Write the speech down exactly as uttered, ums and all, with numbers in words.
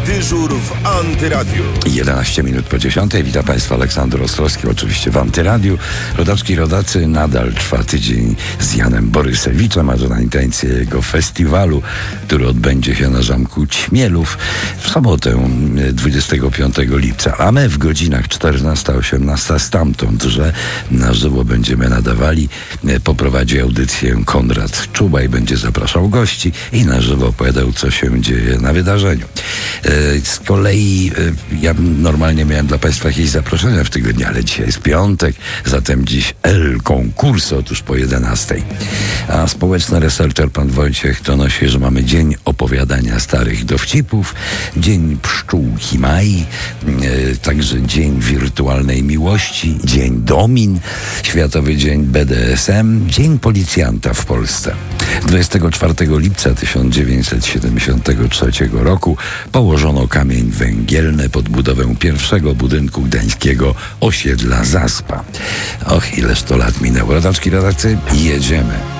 Dyżur w Antyradiu. jedenaście minut po dziesiątej. Witam Państwa, Aleksander Ostrowski, oczywiście w Antyradiu. Rodaczki, rodacy, nadal trwa tydzień z Janem Borysewiczem, a to na intencję jego festiwalu, który odbędzie się na Zamku Ćmielów w sobotę dwudziestego piątego lipca. A my w godzinach czternasta osiemnasta stamtąd, że na żywo będziemy nadawali. Poprowadzi audycję Konrad Czuba i będzie zapraszał gości i na żywo opowiadał, co się dzieje na wydarzeniu. Z kolei ja normalnie miałem dla Państwa jakieś zaproszenia w tygodniu, ale dzisiaj jest piątek, zatem dziś El Concurso, otóż po jedenastej. A społeczny researcher pan Wojciech donosi, że mamy dzień opowiadania starych dowcipów, dzień pszczółki Mai, także dzień wirtualnej miłości, dzień domin, Światowy Dzień B D S M, dzień policjanta w Polsce. dwudziestego czwartego lipca tysiąc dziewięćset siedemdziesiątego trzeciego roku położono kamień węgielny pod budowę pierwszego budynku gdańskiego osiedla Zaspa. Och, ileż to lat minęło. Rodaczki, rodacy, jedziemy.